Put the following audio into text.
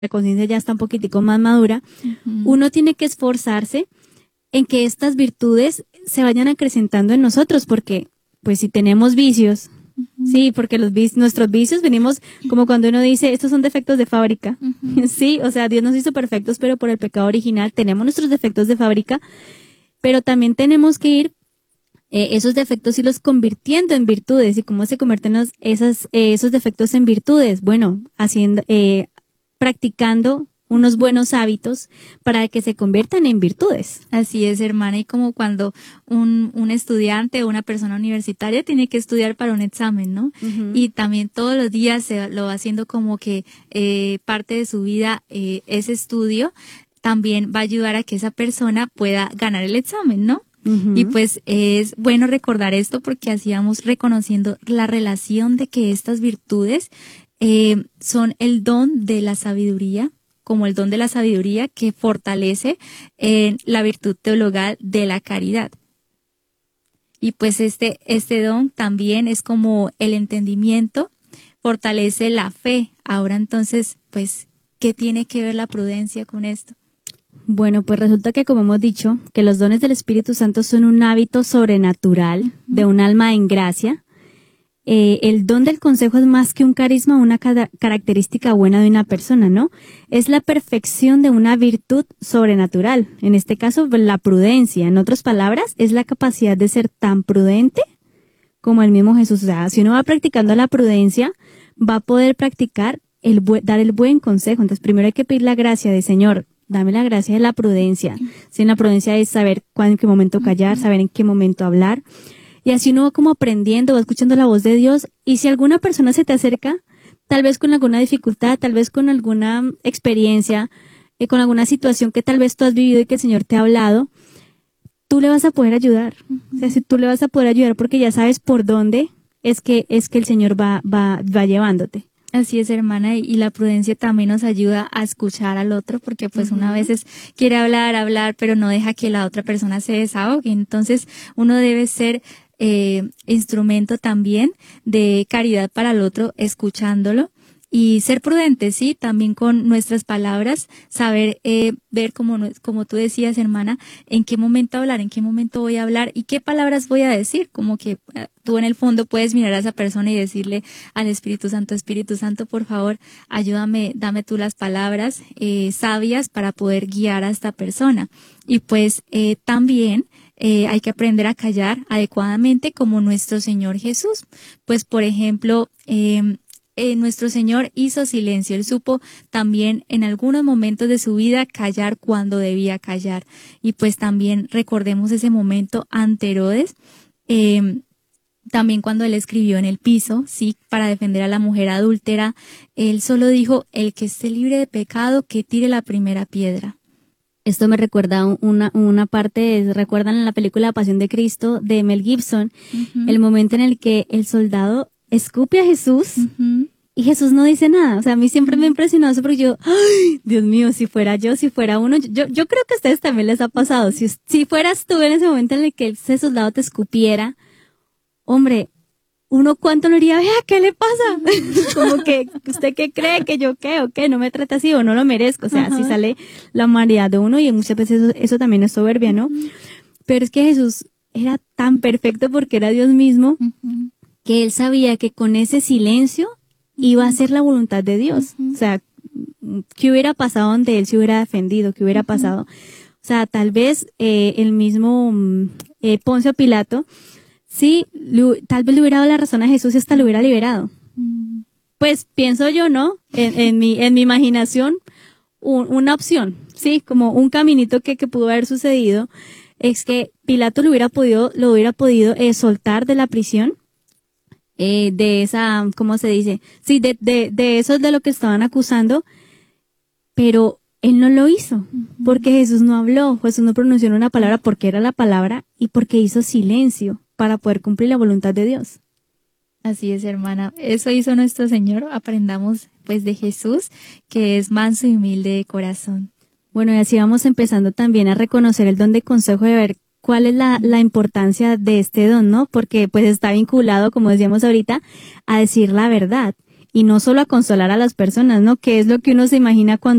la conciencia ya está un poquitico más madura, uno tiene que esforzarse en que estas virtudes se vayan acrecentando en nosotros, porque pues si tenemos vicios, sí, porque nuestros vicios venimos como cuando uno dice, estos son defectos de fábrica, sí, o sea, Dios nos hizo perfectos, pero por el pecado original tenemos nuestros defectos de fábrica, pero también tenemos que ir esos defectos y los convirtiendo en virtudes. ¿Y cómo se convierten esos defectos en virtudes? Bueno, practicando unos buenos hábitos para que se conviertan en virtudes. Así es, hermana, y como cuando un estudiante o una persona universitaria tiene que estudiar para un examen, ¿no? Y también todos los días lo va haciendo como que parte de su vida ese estudio también va a ayudar a que esa persona pueda ganar el examen, ¿no? Y pues es bueno recordar esto porque así vamos reconociendo la relación de que estas virtudes son el don de la sabiduría, como el don de la sabiduría que fortalece la virtud teologal de la caridad. Y pues este don también es como el entendimiento, fortalece la fe. Ahora entonces, pues, ¿qué tiene que ver la prudencia con esto? Bueno, pues resulta que como hemos dicho, que los dones del Espíritu Santo son un hábito sobrenatural de un alma en gracia. El don del consejo es más que un carisma, una característica buena de una persona, ¿no? Es la perfección de una virtud sobrenatural. En este caso, la prudencia. En otras palabras, es la capacidad de ser tan prudente como el mismo Jesús. O sea, si uno va practicando la prudencia, va a poder practicar dar el buen consejo. Entonces, primero hay que pedir la gracia de Señor. Dame la gracia de la prudencia. Sí, la prudencia es saber en qué momento callar, saber en qué momento hablar. Y así uno va como aprendiendo, va escuchando la voz de Dios. Y si alguna persona se te acerca, tal vez con alguna dificultad, tal vez con alguna experiencia, con alguna situación que tal vez tú has vivido y que el Señor te ha hablado, tú le vas a poder ayudar. O sea, si tú le vas a poder ayudar porque ya sabes por dónde es que el Señor va llevándote. Así es, hermana, y la prudencia también nos ayuda a escuchar al otro, porque pues una veces quiere hablar, pero no deja que la otra persona se desahogue. Entonces, uno debe ser instrumento también de caridad para el otro, escuchándolo. Y ser prudente, sí, también con nuestras palabras, saber ver como tú decías, hermana, en qué momento hablar, en qué momento voy a hablar y qué palabras voy a decir. Como que tú en el fondo puedes mirar a esa persona y decirle al Espíritu Santo, por favor, ayúdame, dame tú las palabras sabias para poder guiar a esta persona. Y pues también hay que aprender a callar adecuadamente como nuestro Señor Jesús. Pues, por ejemplo, nuestro Señor hizo silencio. Él supo también en algunos momentos de su vida callar cuando debía callar. Y pues también recordemos ese momento ante Herodes, también cuando él escribió en el piso, sí, para defender a la mujer adúltera, él solo dijo, el que esté libre de pecado, que tire la primera piedra. Esto me recuerda una parte, ¿recuerdan en la película Pasión de Cristo de Mel Gibson? El momento en el que el soldado escupe a Jesús y Jesús no dice nada. O sea, a mí siempre me ha impresionado eso porque yo, ¡ay, Dios mío, si fuera yo, si fuera uno! Yo creo que a ustedes también les ha pasado. Si fueras tú en ese momento en el que ese soldado te escupiera, hombre, uno cuánto lo haría, vea, ¿qué le pasa? Como que, ¿usted qué cree? ¿Que yo qué? ¿O qué? No me trata así o no lo merezco. O sea, así sale la humanidad de uno y muchas veces eso también es soberbia, ¿no? Pero es que Jesús era tan perfecto porque era Dios mismo, que él sabía que con ese silencio iba a ser la voluntad de Dios. O sea, ¿qué hubiera pasado donde él se hubiera defendido? ¿Qué hubiera pasado? O sea, tal vez el mismo Poncio Pilato, sí, tal vez le hubiera dado la razón a Jesús y hasta lo hubiera liberado. Pues pienso yo, ¿no? En mi imaginación, una opción, sí, como un caminito que pudo haber sucedido, es que Pilato lo hubiera podido soltar de la prisión, de esa, ¿cómo se dice? Sí, de esos de lo que estaban acusando, pero él no lo hizo, porque Jesús no habló, Jesús no pronunció una palabra porque era la palabra y porque hizo silencio para poder cumplir la voluntad de Dios. Así es, hermana. Eso hizo nuestro Señor. Aprendamos pues de Jesús, que es manso y humilde de corazón. Bueno, y así vamos empezando también a reconocer el don de consejo, de ver cuál es la importancia de este don, ¿no? Porque pues está vinculado, como decíamos ahorita, a decir la verdad. y no solo a consolar a las personas, ¿no? Que es lo que uno se imagina cuando